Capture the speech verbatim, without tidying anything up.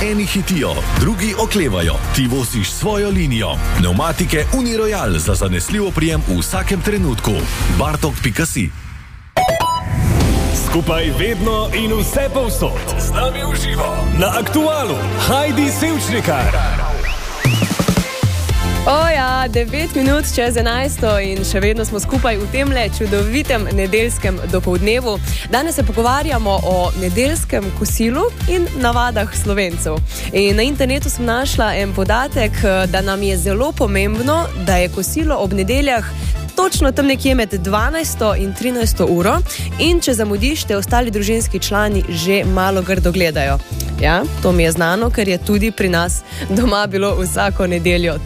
Eni hitijo, drugi oklevajo, ti vosiš svojo linijo. Pneumatike Uniroyal za zanesljiv oprijem v vsakem trenutku. bartok pika si. Skupaj vedno in vse povsod. Z nami v živo. Na Aktualu. Heidi Sevčnikar. Oja, devet minut čez enajsto in še vedno smo skupaj v tem le čudovitem nedeljskem dopoldnevu. Danes se pogovarjamo o nedeljskem kosilu in navadah Slovencev. In na internetu sem našla en podatek, da nam je zelo pomembno, da je kosilo ob nedeljah točno tam nekje med dvanajsto in trinajsto uro in če zamudiš, te ostali družinski člani že malo grdo gledajo. Ja, to mi je znano, ker je tudi pri nas doma bilo vsako nedeljo